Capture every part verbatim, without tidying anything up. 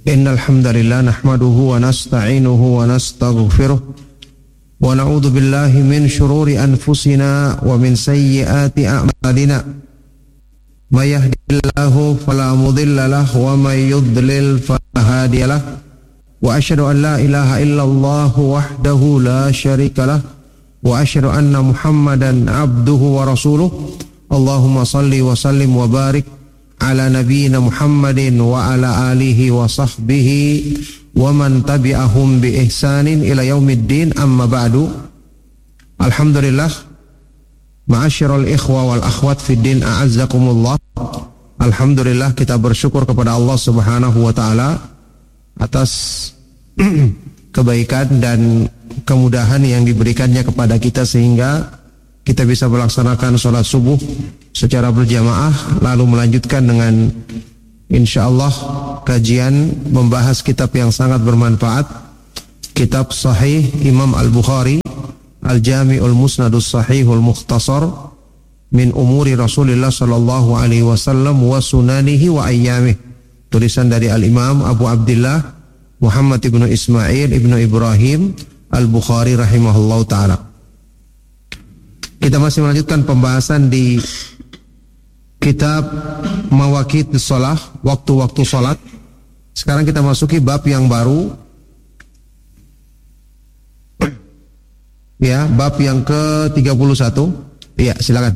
Innal hamdalillah nahmaduhu wa nasta'inuhu wa nastaghfiruh wa na'udzu billahi min shururi anfusina wa min sayyiati a'malina. May yahdihillahu fala mudilla lahu wa may yudlil fala hadiya lahu. Wa asyhadu an la ilaha illallah wahdahu la syarika lahu wa asyhadu anna Muhammadan abduhu wa rasuluh. Allahumma salli wa sallim wa barik ala nabiyyina Muhammadin wa ala alihi wa sahbihi wa man tabi'ahum bi ihsanin ila yaumiddin, amma ba'du. Alhamdulillah, ma'asyiral ikhwa wal akhwat fid din, a'azzakumullah. Alhamdulillah, kita bersyukur kepada Allah Subhanahu wa taala atas kebaikan dan kemudahan yang diberikannya kepada kita sehingga kita bisa melaksanakan sholat subuh secara berjamaah, lalu melanjutkan dengan insyaallah kajian membahas kitab yang sangat bermanfaat, kitab Sahih Imam Al-Bukhari, Al-Jami'ul Musnadus Sahihul Mukhtasar min umuri Rasulillah sallallahu alaihi wasallam wa sunanihi wa ayyamih, tulisan dari Al-Imam Abu Abdullah Muhammad ibnu Ismail ibnu Ibrahim Al-Bukhari rahimahullahu ta'ala. Kita masih melanjutkan pembahasan di kitab Mawaqit Shalah, waktu-waktu salat. Sekarang kita masuki bab yang baru, ya, bab yang ke tiga puluh satu. Iya, silakan.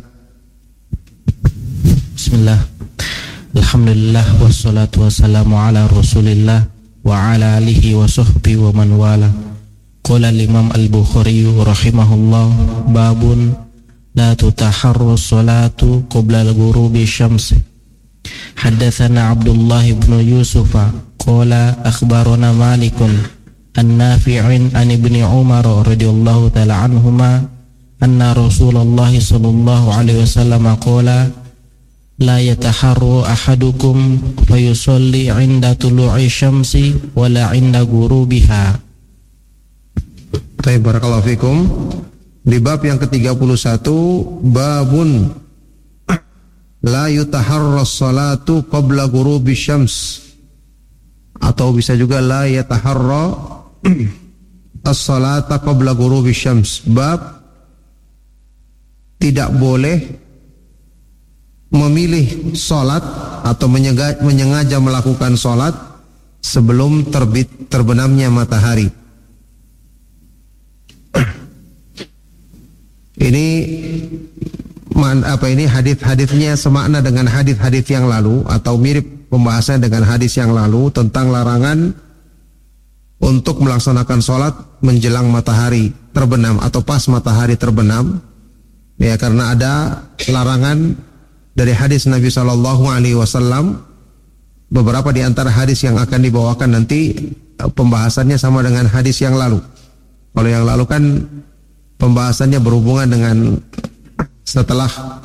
Bismillah. Alhamdulillah wassalatu wassalamu ala Rasulillah wa ala alihi wa sahbihi wa man wala. Qala al-Imam Al-Bukhari rahimahullah, babun la tutaharru salatu qabla al-ghurubi syams. Haddatsana Abdullah ibn Yusuf qala akhbarana Malikun an Nafi'in an Ibni Umar radhiyallahu ta'ala anhuma anna Rasulullah sallallahu alaihi wasallam qala la yataharru ahadukum fayusalli 'inda tulu'i syamsi wala 'inda ghurubiha. Baik, barakallahu fikum. Di bab yang ke tiga puluh satu, babun la yutaharras salatu qabla ghurubi syams, atau bisa juga la yataharra as-salata qabla ghurubi syams. Bab tidak boleh memilih salat atau menyengaja melakukan salat sebelum terbit terbenamnya matahari. Ini man, apa ini hadis-hadisnya semakna dengan hadis-hadis yang lalu atau mirip pembahasan dengan hadis yang lalu tentang larangan untuk melaksanakan sholat menjelang matahari terbenam atau pas matahari terbenam, ya, karena ada larangan dari hadis Nabi Shallallahu Alaihi Wasallam. Beberapa di antara hadis yang akan dibawakan nanti pembahasannya sama dengan hadis yang lalu. Kalau yang lalu kan pembahasannya berhubungan dengan setelah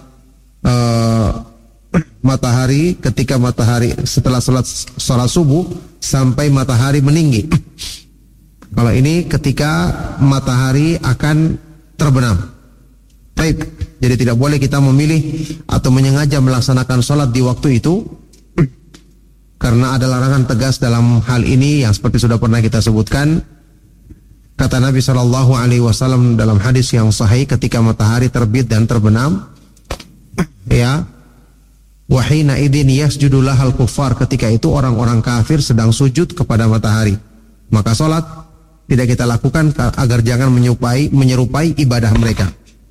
uh, matahari, ketika matahari setelah sholat, sholat subuh sampai matahari meninggi. Kalau ini ketika matahari akan terbenam. Baik, jadi tidak boleh kita memilih atau menyengaja melaksanakan sholat di waktu itu, karena ada larangan tegas dalam hal ini yang seperti sudah pernah kita sebutkan. Kata Nabi Shallallahu Alaihi Wasallam dalam hadis yang sahih, ketika matahari terbit dan terbenam, ya, wahina idin yasjudu lahal kuffar, ketika itu orang-orang kafir sedang sujud kepada matahari, maka sholat tidak kita lakukan agar jangan menyerupai, menyerupai ibadah mereka.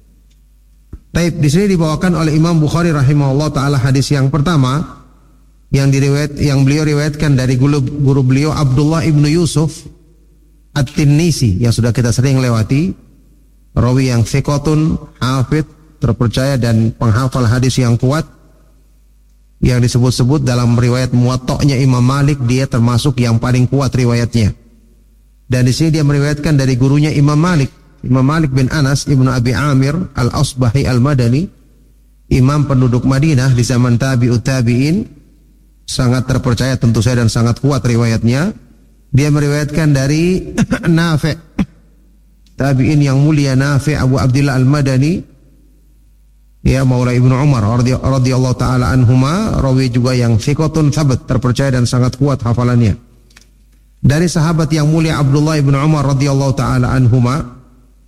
Taib, di sini dibawakan oleh Imam Bukhari rahimahullah taala hadis yang pertama yang diriwayat yang beliau riwayatkan dari guru, guru beliau Abdullah ibnu Yusuf At-Tinnisi yang sudah kita sering lewati, rawi yang thiqatun, hafidh, terpercaya dan penghafal hadis yang kuat, yang disebut-sebut dalam riwayat Muwatta'nya Imam Malik dia termasuk yang paling kuat riwayatnya. Dan di sini dia meriwayatkan dari gurunya Imam Malik, Imam Malik bin Anas ibnu Abi Amir Al-Asbahi Al-Madani, imam penduduk Madinah di zaman tabi'ut tabi'in, sangat terpercaya tentu saja dan sangat kuat riwayatnya. Dia meriwayatkan dari Nafi', tabi'in yang mulia Nafi' Abu Abdullah Al-Madani, ya, Maula Ibnu Umar radhiyallahu taala anhuma, rawi juga yang thiqatun thabat, terpercaya dan sangat kuat hafalannya. dari sahabat yang mulia Abdullah ibn Umar radhiyallahu taala anhuma,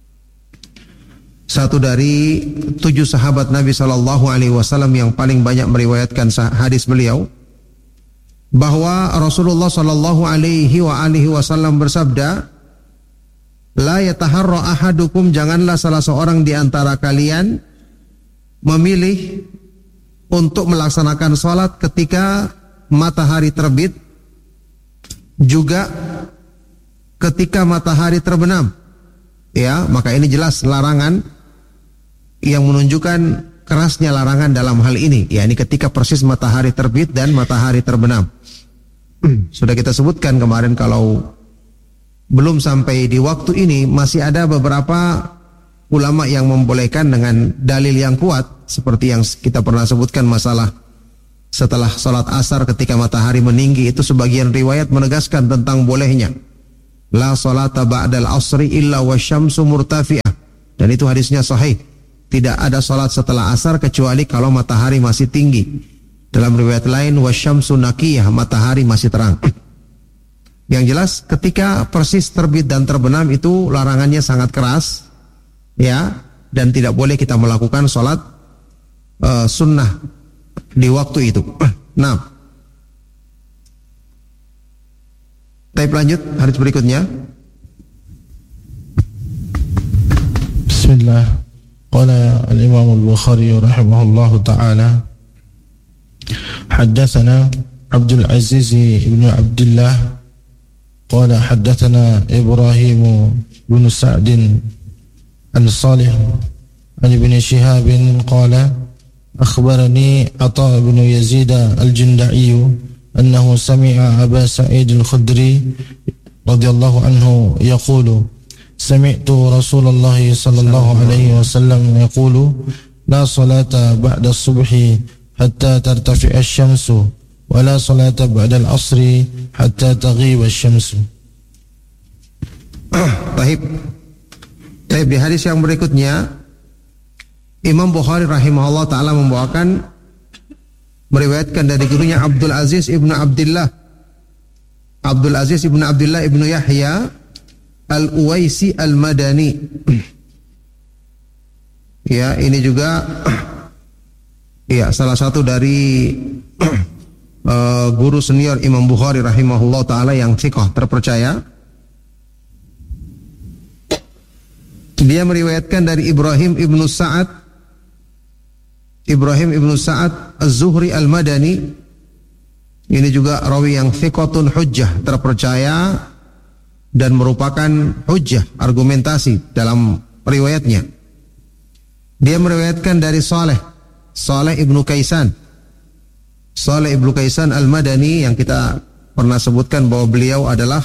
satu dari tujuh sahabat Nabi sallallahu alaihi wasallam yang paling banyak meriwayatkan hadis beliau, bahwa Rasulullah sallallahu alaihi wa alihi wasallam bersabda, la yataharra ahadukum, janganlah salah seorang di antara kalian memilih untuk melaksanakan salat ketika matahari terbit, juga ketika matahari terbenam. Ya, maka ini jelas larangan yang menunjukkan kerasnya larangan dalam hal ini. Ya, ini ketika persis matahari terbit dan matahari terbenam. Sudah kita sebutkan kemarin, kalau belum sampai di waktu ini masih ada beberapa ulama yang membolehkan dengan dalil yang kuat, seperti yang kita pernah sebutkan masalah setelah sholat asar ketika matahari meninggi. Itu sebagian riwayat menegaskan tentang bolehnya. La sholata ba'dal asri illa wasyamsu murtafi'ah. Dan itu hadisnya sahih. Tidak ada sholat setelah asar kecuali kalau matahari masih tinggi. Dalam riwayat lain wasyamsu naqiyah, matahari masih terang. Yang jelas ketika persis terbit dan terbenam itu larangannya sangat keras, ya, dan tidak boleh kita melakukan sholat uh, sunnah di waktu itu. Nah, Taib lanjut hadis berikutnya. Bismillah. Qala al-Imam al-Bukhari rahimahullahu ta'ala, haddatsana Abdul Aziz ibn Abdullah qala haddatsana Ibrahim bin Sa'd an Salih an Ibn Shihab qala akhbarani Atha bin Yazid al-Jundai annahu sami'a Aba Sa'id al-Khudri radhiyallahu anhu yaqulu sami'tu Rasulullah sallallahu alaihi wasallam yaqulu la salata ba'da as-subhi hatta tartafi'a asy-syamsu wa la salata ba'da al-'asri hatta taghiba asy-syamsu. Baik. Baik, di hadis yang berikutnya Imam Bukhari rahimahullah ta'ala membawakan, meriwayatkan dari gurunya Abdul Aziz ibnu Abdullah Abdul Aziz ibnu Abdullah ibnu Yahya Al-Uwaisi Al-Madani. Ya, ini juga ya salah satu dari uh, guru senior Imam Bukhari rahimahullah ta'ala yang thiqah, terpercaya. Dia meriwayatkan dari Ibrahim ibnu Sa'ad Ibrahim ibnu Sa'ad Az-Zuhri Al-Madani. Ini juga rawi yang thiqatun hujjah, terpercaya dan merupakan hujjah, argumentasi dalam riwayatnya. Dia meriwayatkan dari Saleh Saleh ibnu Kaisan Saleh ibnu Kaisan Al-Madani, yang kita pernah sebutkan bahwa beliau adalah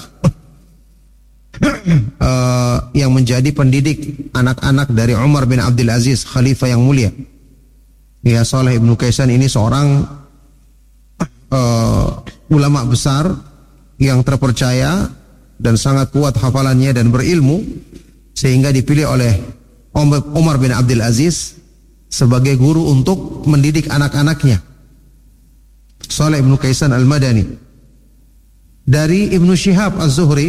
uh, yang menjadi pendidik anak-anak dari Umar bin Abdul Aziz, khalifah yang mulia. Ya, Saleh ibnu Kaisan ini seorang uh, ulama besar yang terpercaya dan sangat kuat hafalannya dan berilmu, sehingga dipilih oleh Umar bin Abdul Aziz sebagai guru untuk mendidik anak-anaknya. Saleh ibnu Kaisan Al-Madani. Dari Ibnu Shihab Az-Zuhri,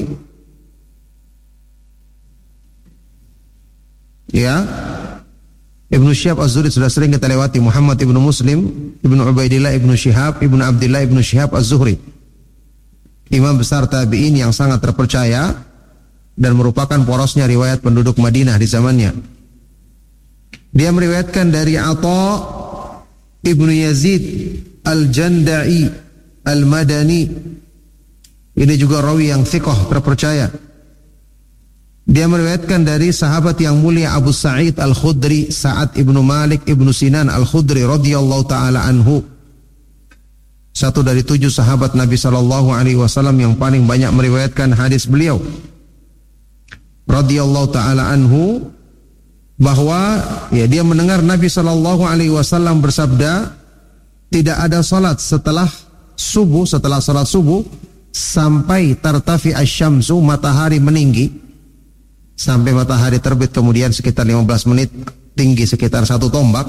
ya, Ibnu Shihab Az-Zuhri sudah sering kita lewati. Muhammad ibnu Muslim ibnu Ubaidillah ibnu Shihab ibnu Abdullah ibnu Shihab Az-Zuhri, imam besar tabi'in yang sangat terpercaya dan merupakan porosnya riwayat penduduk Madinah di zamannya. Dia meriwayatkan dari Atha ibnu Yazid Al-Jundai Al-Madani. Ini juga rawi yang thiqah, terpercaya. Dia meriwayatkan dari sahabat yang mulia Abu Sa'id Al-Khudri, Sa'ad ibnu Malik ibnu Sinan Al-Khudri radhiyallahu ta'ala anhu, satu dari tujuh sahabat Nabi sallallahu alaihi wasallam yang paling banyak meriwayatkan hadis beliau radhiyallahu ta'ala anhu, bahwa ya dia mendengar Nabi sallallahu alaihi wasallam bersabda, tidak ada salat setelah subuh, setelah salat subuh sampai tartafi asy-syamsu, matahari meninggi, sampai matahari terbit kemudian sekitar lima belas menit, tinggi sekitar satu tombak,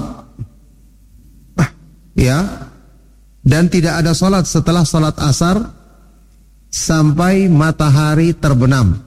ya. Dan tidak ada salat setelah salat asar sampai matahari terbenam.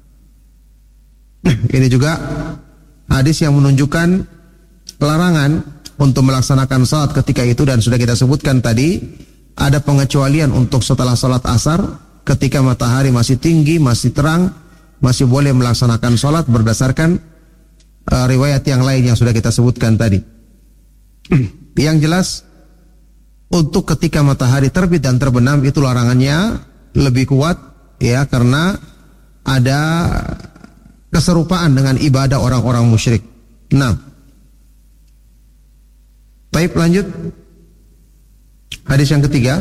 Ini juga hadis yang menunjukkan larangan untuk melaksanakan salat ketika itu, dan sudah kita sebutkan tadi ada pengecualian untuk setelah salat asar ketika matahari masih tinggi, masih terang, masih boleh melaksanakan salat berdasarkan uh, riwayat yang lain yang sudah kita sebutkan tadi. Yang jelas untuk ketika matahari terbit dan terbenam itu larangannya lebih kuat, ya, karena ada keserupaan dengan ibadah orang-orang musyrik. Nah, baik, lanjut hadis yang ketiga.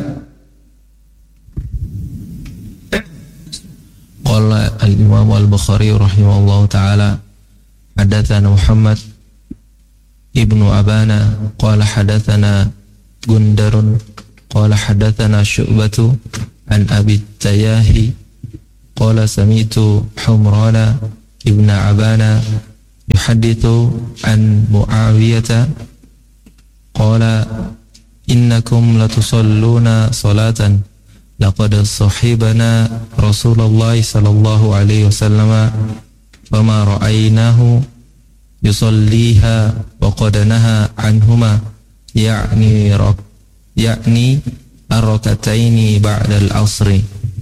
Qala al-Imam al-Bukhari rahimahullahu taala hadatsana Muhammad ibnu Abana qala hadatsana Gundarun qala hadatsana Syu'batu an Abi Tayyahi qala sami'tu Humrana ibn Abana yuhaddithu an Muawiyah qala innakum latusalluna salatan laqad sahibana Rasulullah sallallahu alaihi wasallam fama ra'aynahu yusalliha wa qad naha anhuma ya'ni rak ya'ni ar-rakataini ba'da al-'asri.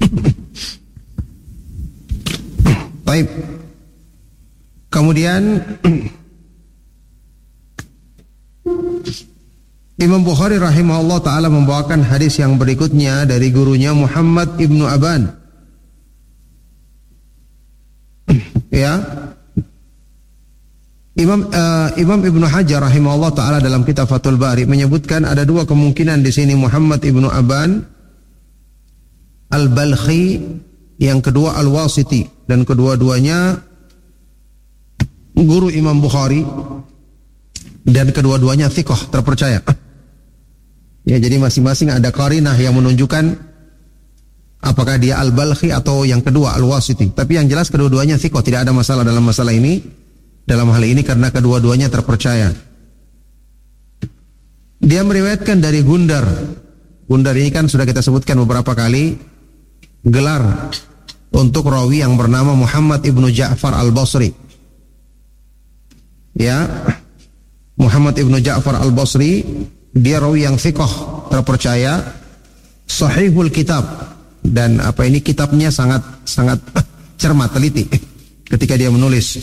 Baik. Kemudian Imam Bukhari rahimahullah ta'ala membawakan hadis yang berikutnya dari gurunya Muhammad ibnu Aban. Ya, Imam uh, Imam Ibnu Hajar rahimahullah ta'ala dalam kitab Fathul Bari menyebutkan ada dua kemungkinan di sini, Muhammad ibnu Aban Al-Balkhi, yang kedua Al-Wasiti, dan kedua-duanya guru Imam Bukhari dan kedua-duanya thiqah, terpercaya. Ya, jadi masing-masing ada qarinah yang menunjukkan apakah dia Al-Balkhi atau yang kedua Al-Wasiti. Tapi yang jelas kedua-duanya thiqah, tidak ada masalah dalam masalah ini, dalam hal ini, karena kedua-duanya terpercaya. Dia meriwayatkan dari Gundar. Gundar ini kan sudah kita sebutkan beberapa kali gelar untuk rawi yang bernama Muhammad ibnu Ja'far Al-Basri. Ya, Muhammad ibnu Ja'far Al-Basri, dia rawi yang thiqah, terpercaya, sahihul kitab, dan apa ini kitabnya sangat sangat cermat, teliti ketika dia menulis.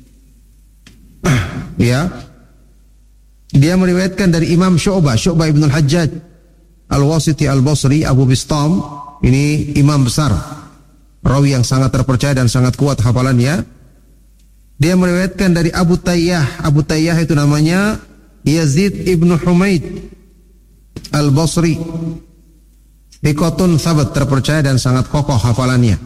Ya, dia meriwayatkan dari Imam Syu'bah, Syu'bah ibn al-Hajjaj Al-Wasiti Al-Basri Abu Bistam. Ini imam besar, rawi yang sangat terpercaya dan sangat kuat hafalannya. Dia meriwayatkan dari Abu Tayyah. Abu Tayyah itu namanya Yazid ibn Humaid Al-Basri, thiqatun thabat, terpercaya dan sangat kokoh hafalannya.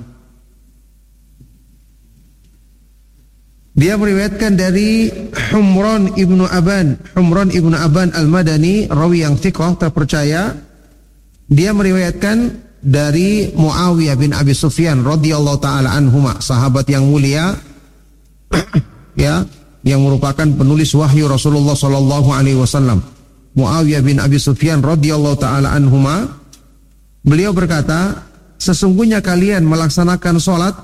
Dia meriwayatkan dari Humran ibnu Aban, Humran ibnu Aban Al-Madani, rawi yang thiqah, terpercaya. Dia meriwayatkan dari Muawiyah bin Abi Sufyan radhiyallahu taala anhuma, sahabat yang mulia, ya, yang merupakan penulis wahyu Rasulullah sallallahu alaihi wasallam. Muawiyah bin Abi Sufyan radhiyallahu taala anhuma, beliau berkata, sesungguhnya kalian melaksanakan salat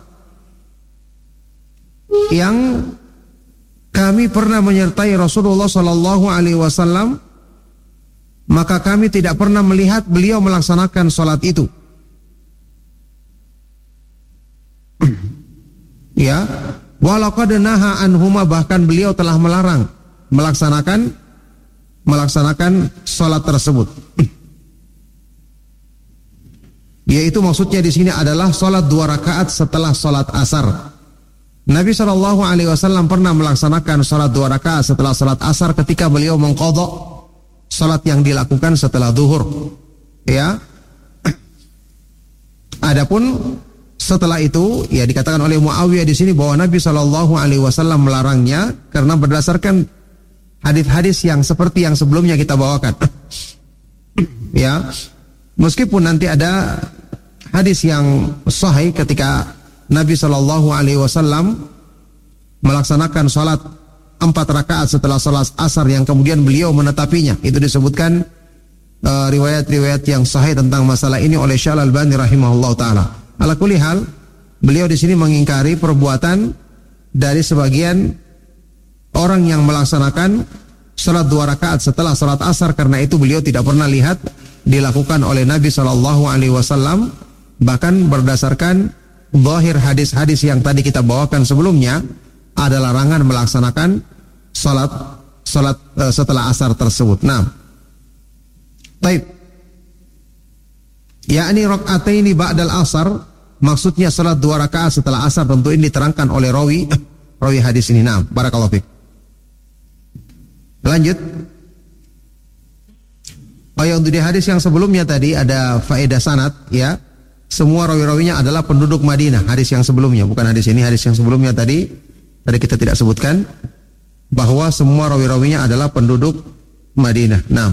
yang kami pernah menyertai Rasulullah sallallahu alaihi wasallam, maka kami tidak pernah melihat beliau melaksanakan salat itu. Ya, walau qad naha anhuma, bahkan beliau telah melarang melaksanakan melaksanakan salat tersebut. Yaitu maksudnya di sini adalah salat dua rakaat setelah salat asar. Nabi shallallahu alaihi wasallam pernah melaksanakan salat dua rakaat setelah salat asar ketika beliau mengqadha salat yang dilakukan setelah zuhur. Ya. Adapun setelah itu, ya, dikatakan oleh Muawiyah di sini bahwa Nabi shallallahu alaihi wasallam melarangnya karena berdasarkan hadis-hadis yang seperti yang sebelumnya kita bawakan. Ya, meskipun nanti ada hadis yang sahih ketika Nabi shallallahu alaihi wasallam melaksanakan salat empat rakaat setelah salat asar yang kemudian beliau menetapinya. Itu disebutkan uh, riwayat-riwayat yang sahih tentang masalah ini oleh Syekh Al-Albani rahimahullah taala. Ala kulli hal, beliau di sini mengingkari perbuatan dari sebagian orang yang melaksanakan salat dua rakaat setelah salat asar, karena itu beliau tidak pernah lihat dilakukan oleh Nabi Shallallahu Alaihi Wasallam. Bahkan berdasarkan zahir hadis-hadis yang tadi kita bawakan sebelumnya, ada larangan melaksanakan salat salat uh, setelah asar tersebut. Nah, baik. Yakni rakaataini ba'dal asar, maksudnya salat dua rakaat setelah asar. Tentu ini diterangkan oleh rawi rawi hadis ini. Nah, barakallahu fiik. Lanjut. Oh ya, untuk di hadis yang sebelumnya tadi ada faedah sanad ya. Semua rawi-rawinya adalah penduduk Madinah. Hadis yang sebelumnya, bukan hadis ini, hadis yang sebelumnya tadi tadi kita tidak sebutkan bahwa semua rawi-rawinya adalah penduduk Madinah. Nah,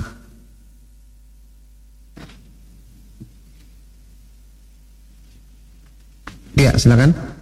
ya, silakan.